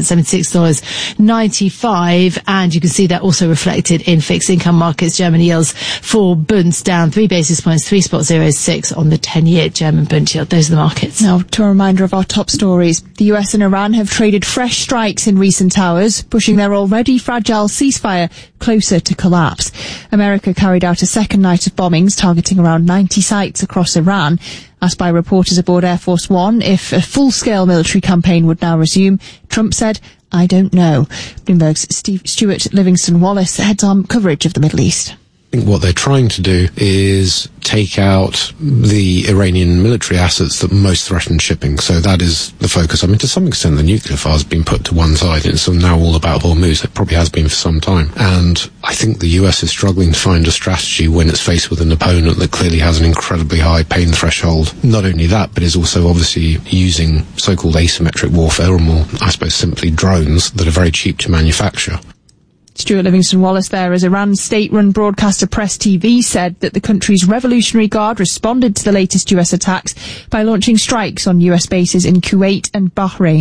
Speaker 11: $76.95, and you can see that also reflected in fixed income markets. German yields for Bunds down 3 basis points, 3.06 on the 10-year German Bund yield. Those are the markets.
Speaker 10: Now, to a reminder of our top stories. The US and Iran have traded fresh strikes in recent hours, pushing their already fragile ceasefire closer to collapse. America carried out a second night of bombings targeting around 90 sites across Iran. Asked by reporters aboard Air Force One if a full-scale military campaign would now resume, Trump said, "I don't know." Bloomberg's Stuart Livingston-Wallace heads on coverage of the Middle East.
Speaker 25: I think what they're trying to do is take out the Iranian military assets that most threaten shipping. So that is the focus. I mean, to some extent, the nuclear file has been put to one side. It's now all about Hormuz. It probably has been for some time. And I think the US is struggling to find a strategy when it's faced with an opponent that clearly has an incredibly high pain threshold. Not only that, but is also obviously using so-called asymmetric warfare, or more, I suppose, simply drones that are very cheap to manufacture.
Speaker 10: Stuart Livingston-Wallace there, as Iran's state-run broadcaster Press TV said that the country's Revolutionary Guard responded to the latest US attacks by launching strikes on US bases in Kuwait and Bahrain.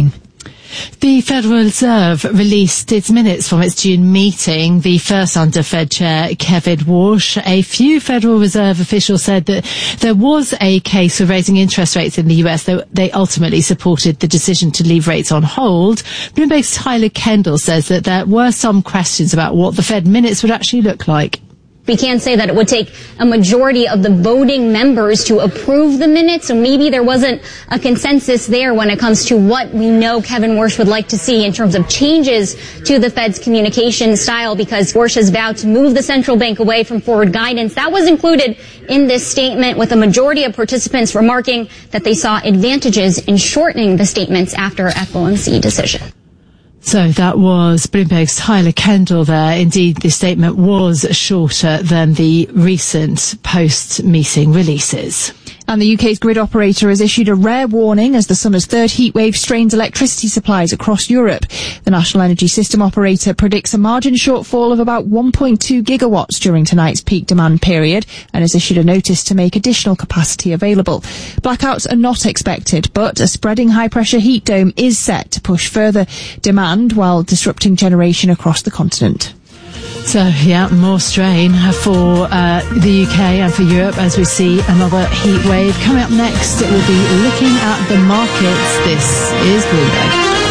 Speaker 11: The Federal Reserve released its minutes from its June meeting, the first under Fed Chair Kevin Warsh. A few Federal Reserve officials said that there was a case for raising interest rates in the US, though they ultimately supported the decision to leave rates on hold. Bloomberg's Tyler Kendall says that there were some questions about what the Fed minutes would actually look like.
Speaker 9: We can say that it would take a majority of the voting members to approve the minutes, so maybe there wasn't a consensus there when it comes to what we know Kevin Warsh would like to see in terms of changes to the Fed's communication style, because Warsh has vowed to move the central bank away from forward guidance. That was included in this statement, with a majority of participants remarking that they saw advantages in shortening the statements after FOMC decision.
Speaker 11: So that was Bloomberg's Tyler Kendall there. Indeed, the statement was shorter than the recent post-meeting releases.
Speaker 10: And the UK's grid operator has issued a rare warning as the summer's third heatwave strains electricity supplies across Europe. The National Energy System Operator predicts a margin shortfall of about 1.2 gigawatts during tonight's peak demand period and has issued a notice to make additional capacity available. Blackouts are not expected, but a spreading high-pressure heat dome is set to push further demand while disrupting generation across the continent.
Speaker 11: So, yeah, more strain for the UK and for Europe as we see another heat wave. Coming up next, we'll be looking at the markets. This is Bloomberg.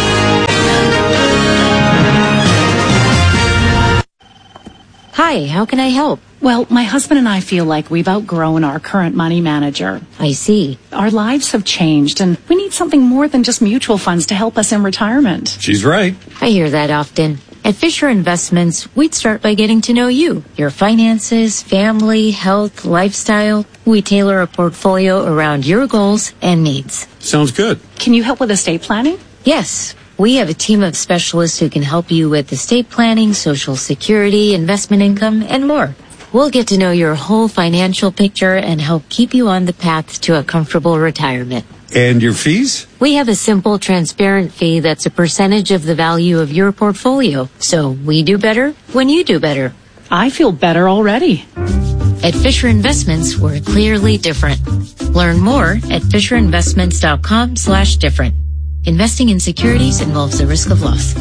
Speaker 15: Hi, how can I help? Well, my husband and I feel like we've outgrown our current money manager. I see. Our lives have changed, and we need something more than just mutual funds to help us in retirement.
Speaker 19: She's right.
Speaker 15: I hear that often. At Fisher Investments, we'd start by getting to know you, your finances, family, health, lifestyle. We tailor a portfolio around your goals and needs.
Speaker 19: Sounds good.
Speaker 15: Can you help with estate planning? Yes. We have a team of specialists who can help you with estate planning, Social Security, investment income, and more. We'll get to know your whole financial picture and help keep you on the path to a comfortable retirement.
Speaker 19: And your fees?
Speaker 15: We have a simple, transparent fee that's a percentage of the value of your portfolio. So we do better when you do better. I feel better already. At Fisher Investments, we're clearly different. Learn more at FisherInvestments.com/different. Investing in securities involves the risk of loss.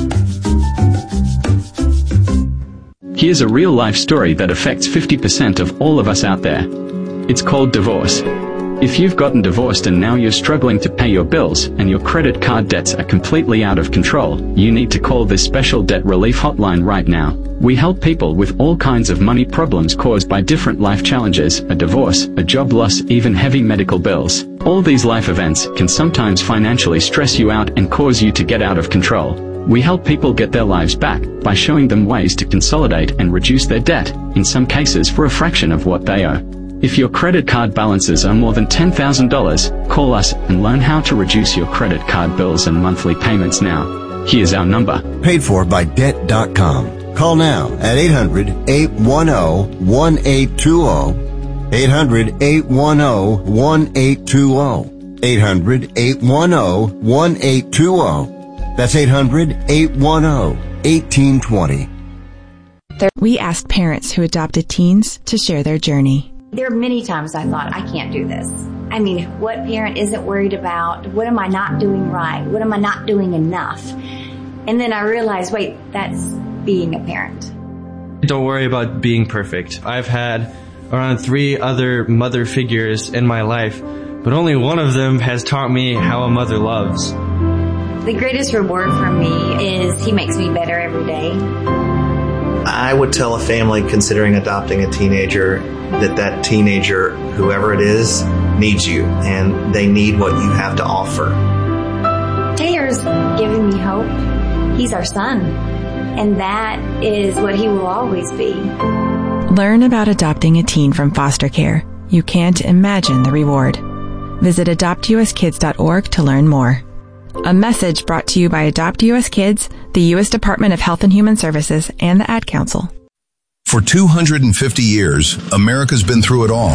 Speaker 20: Here's a real-life story that affects 50% of all of us out there. It's called divorce. If you've gotten divorced and now you're struggling to pay your bills and your credit card debts are completely out of control, you need to call this special debt relief hotline right now. We help people with all kinds of money problems caused by different life challenges, a divorce, a job loss, even heavy medical bills. All these life events can sometimes financially stress you out and cause you to get out of control. We help people get their lives back by showing them ways to consolidate and reduce their debt, in some cases for a fraction of what they owe. If your credit card balances are more than $10,000, call us and learn how to reduce your credit card bills and monthly payments now. Here's our number.
Speaker 7: Paid for by Debt.com. Call now at 800-810-1820. 800-810-1820. 800-810-1820. That's 800-810-1820.
Speaker 22: We asked parents who adopted teens to share their journey.
Speaker 26: There are many times I thought, I can't do this. I mean, what parent isn't worried about, what am I not doing right? What am I not doing enough? And then I realized, wait, that's being a parent.
Speaker 27: Don't worry about being perfect. I've had around 3 other mother figures in my life, but only one of them has taught me how a mother loves.
Speaker 26: The greatest reward for me is he makes me better every day.
Speaker 28: I would tell a family considering adopting a teenager that teenager, whoever it is, needs you, and they need what you have to offer.
Speaker 26: Taylor's giving me hope. He's our son, and that is what he will always be.
Speaker 22: Learn about adopting a teen from foster care. You can't imagine the reward. Visit adoptuskids.org to learn more. A message brought to you by Adopt US Kids, the U.S. Department of Health and Human Services, and the Ad Council.
Speaker 29: For 250 years, America's been through it all.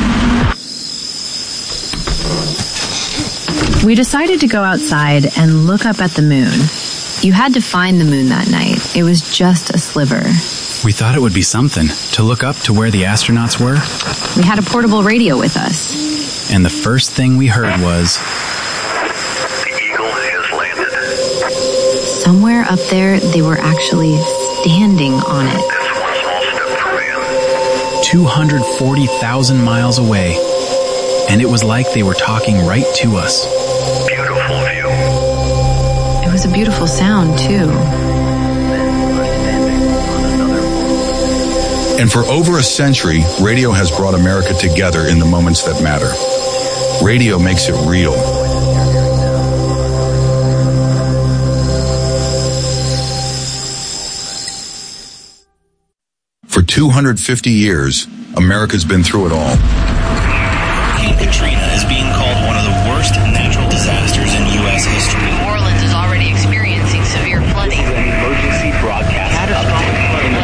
Speaker 30: We decided to go outside and look up at the moon. You had to find the moon that night. It was just a sliver.
Speaker 31: We thought it would be something to look up to where the astronauts were.
Speaker 30: We had a portable radio with us.
Speaker 31: And the first thing we heard was...
Speaker 30: somewhere up there, they were actually standing on it.
Speaker 31: 240,000 miles away. And it was like they were talking right to us.
Speaker 30: Beautiful view. It was a beautiful sound, too.
Speaker 29: And for over a century, radio has brought America together in the moments that matter. Radio makes it real. For 250 years, America's been through it all.
Speaker 1: Hurricane Katrina is being called one of the worst natural disasters in U.S. history.
Speaker 2: New Orleans is already experiencing severe flooding.
Speaker 1: This is an emergency broadcast update.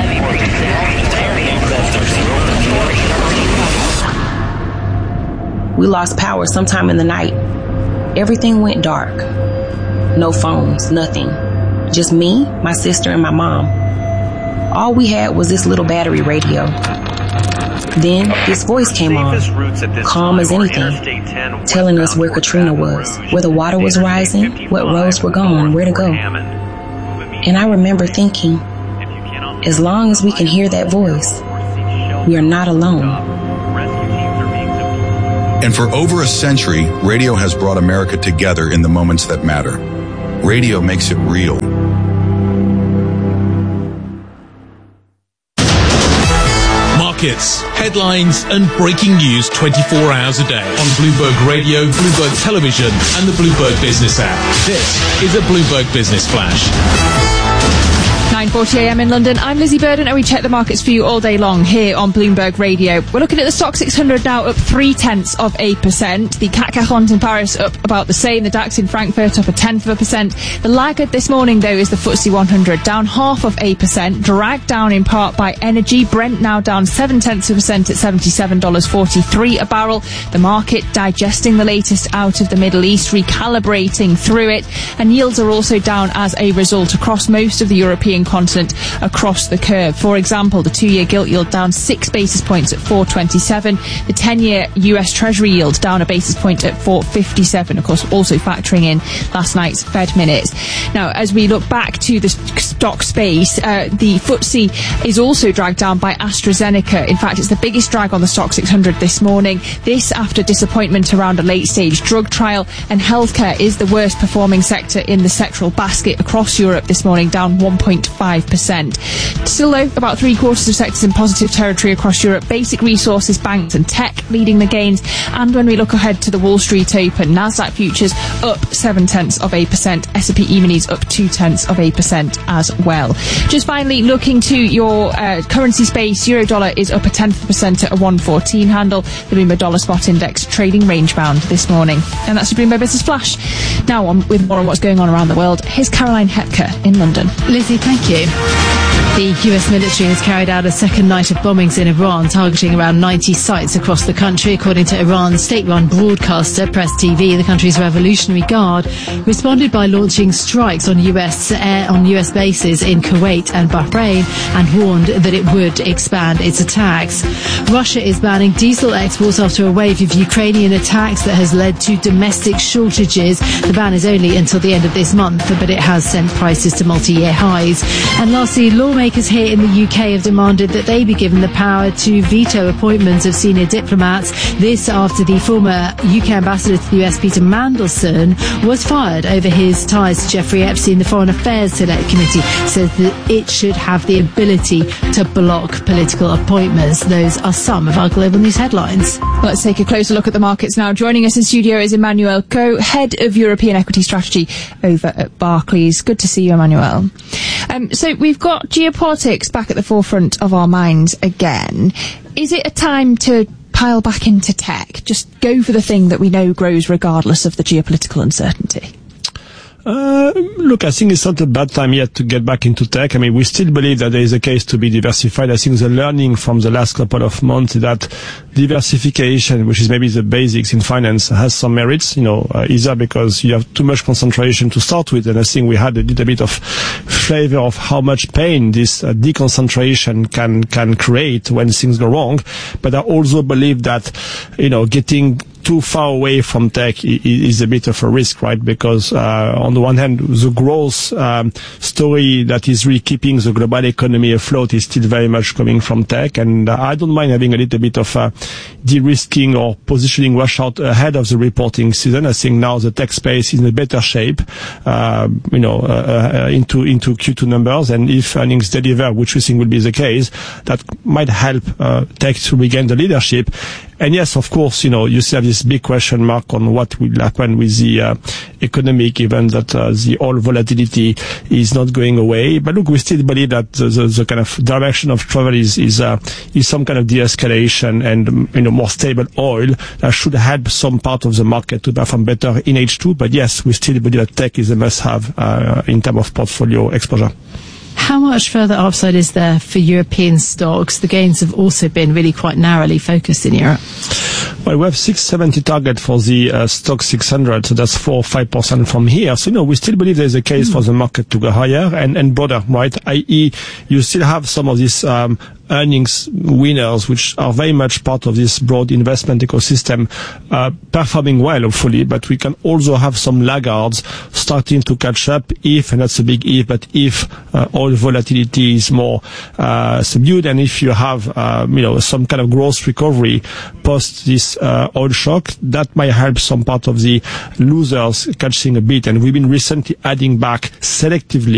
Speaker 3: We lost power sometime in the night. Everything went dark. No phones, nothing. Just me, my sister, and my mom. All we had was this little battery radio. Then this voice came on, calm as anything, telling us where Katrina was, where the water was rising, what roads were gone, where to go. And I remember thinking, as long as we can hear that voice, we are not alone.
Speaker 29: And for over a century, radio has brought America together in the moments that matter. Radio makes it real.
Speaker 5: Markets, headlines, and breaking news 24 hours a day on Bloomberg Radio, Bloomberg Television, and the Bloomberg Business app. This is a Bloomberg Business Flash.
Speaker 10: 9:40 a.m. in London. I'm Lizzie Burden, and we check the markets for you all day long here on Bloomberg Radio. We're looking at the Stock 600 now up 0.3%. The CAC 40 in Paris up about the same. The DAX in Frankfurt up 0.1%. The laggard this morning, though, is the FTSE 100 down 0.5%, dragged down in part by energy. Brent now down 0.7% at $77.43 a barrel. The market digesting the latest out of the Middle East, recalibrating through it, and yields are also down as a result across most of the European continent across the curve. For example, the 2-year gilt yield down 6 basis points at 4.27. The 10-year US Treasury yield down a basis point at 4.57. Of course, also factoring in last night's Fed minutes. Now, as we look back to the stock space, the FTSE is also dragged down by AstraZeneca. In fact, it's the biggest drag on the Stock 600 this morning. This after disappointment around a late-stage drug trial, and healthcare is the worst performing sector in the sectoral basket across Europe this morning, down 1.5%. Still, though, about 3/4 of sectors in positive territory across Europe. Basic resources, banks and tech leading the gains. And when we look ahead to the Wall Street Open, Nasdaq futures up 0.7%, S&P E-minis up 0.2% as well. Just finally, looking to your currency space, euro-dollar is up 0.1% at a 1.14 handle. The Bloomberg Dollar Spot Index trading range-bound this morning. And that's the Bloomberg Business Flash. Now on with more on what's going on around the world. Here's Caroline Hepker in London.
Speaker 11: Lizzie, thank you. The US military has carried out a second night of bombings in Iran, targeting around 90 sites across the country. According to Iran's state-run broadcaster, Press TV, the country's Revolutionary Guard responded by launching strikes on US bases in Kuwait and Bahrain and warned that it would expand its attacks. Russia is banning diesel exports after a wave of Ukrainian attacks that has led to domestic shortages. The ban is only until the end of this month, but it has sent prices to multi-year highs. And lastly, lawmakers here in the UK have demanded that they be given the power to veto appointments of senior diplomats. This after the former UK ambassador to the US, Peter Mandelson, was fired over his ties to Jeffrey Epstein. The Foreign Affairs Select Committee says that it should have the ability to block political appointments. Those are some of our global news headlines.
Speaker 10: Let's take a closer look at the markets now. Joining us in studio is Emmanuel Coe, Head of European Equity Strategy over at Barclays. Good to see you, Emmanuel. So we've got geopolitics back at the forefront of our minds again. Is it a time to pile back into tech? Just go for the thing that we know grows regardless of the geopolitical uncertainty?
Speaker 6: Look, I think it's not a bad time yet to get back into tech. I mean, we still believe that there is a case to be diversified. I think the learning from the last couple of months is that diversification, which is maybe the basics in finance, has some merits, either because you have too much concentration to start with. And I think we had a little bit of flavor of how much pain this deconcentration can create when things go wrong. But I also believe that, getting too far away from tech is a bit of a risk, right? Because on the one hand, the growth story that is really keeping the global economy afloat is still very much coming from tech, and I don't mind having a little bit of de-risking or positioning rush out ahead of the reporting season. I think now the tech space is in a better shape, into Q2 numbers, and if earnings deliver, which we think will be the case, that might help tech to regain the leadership. And yes, of course, you still have this big question mark on what will happen with the economy, given that the oil volatility is not going away. But look, we still believe that the kind of direction of travel is some kind of de-escalation and more stable oil that should help some part of the market to perform better in H2. But yes, we still believe that tech is a must-have in terms of portfolio exposure.
Speaker 11: How much further upside is there for European stocks? The gains have also been really quite narrowly focused in Europe.
Speaker 6: Well, we have 670 target for the stock 600, so that's 4 or 5% from here. So, we still believe there's a case for the market to go higher and broader, right? I.e., you still have some of these earnings winners, which are very much part of this broad investment ecosystem, performing well, hopefully, but we can also have some laggards starting to catch up if, and that's a big if, but if oil volatility is more subdued, and if you have some kind of growth recovery post this oil shock, that might help some part of the losers catching a bit. And we've been recently adding back selectively